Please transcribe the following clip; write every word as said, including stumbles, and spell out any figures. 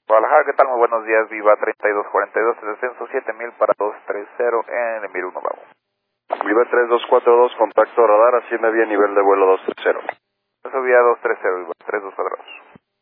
Guadalajara, ¿qué tal? Muy buenos días, Viva treinta y dos cuarenta y dos, el descenso siete mil para dos treinta en Emir uno, vamos. Viva tres dos cuatro dos, contacto radar, asciende vía nivel de vuelo dos treinta. Eso vía dos treinta, Viva tres dos cuatro dos.